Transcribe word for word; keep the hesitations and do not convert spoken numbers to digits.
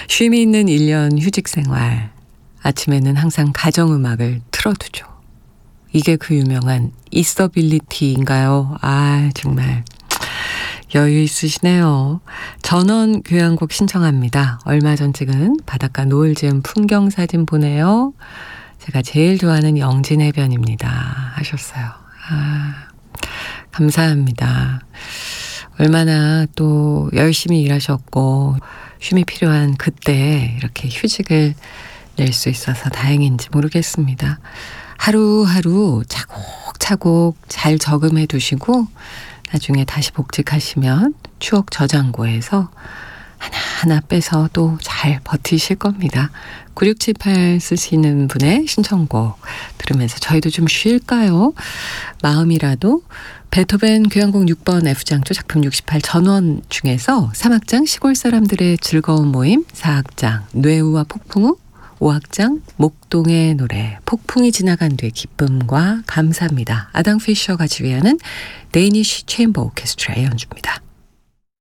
쉼이 있는 일 년 휴직 생활. 아침에는 항상 가정음악을 틀어두죠. 이게 그 유명한 있어빌리티인가요? 아, 정말 여유 있으시네요. 전원 교향곡 신청합니다. 얼마 전 찍은 바닷가 노을 지은 풍경 사진 보내요. 제가 제일 좋아하는 영진해변입니다. 하셨어요. 아, 감사합니다. 얼마나 또 열심히 일하셨고 쉼이 필요한 그때 이렇게 휴직을 낼 수 있어서 다행인지 모르겠습니다. 하루하루 차곡차곡 잘 저금해 두시고 나중에 다시 복직하시면 추억 저장고에서 하나하나 빼서 또 잘 버티실 겁니다. 구육칠팔 쓰시는 분의 신청곡 들으면서 저희도 좀 쉴까요? 마음이라도 베토벤 교향곡 육 번 F장조 작품 육십팔 전원 중에서 삼 악장 시골 사람들의 즐거운 모임, 사 악장 뇌우와 폭풍우, 오 악장 목동의 노래 폭풍이 지나간 뒤의 기쁨과 감사합니다. 아당 피셔가 지휘하는 데이니쉬 체인버 오케스트라의 연주입니다.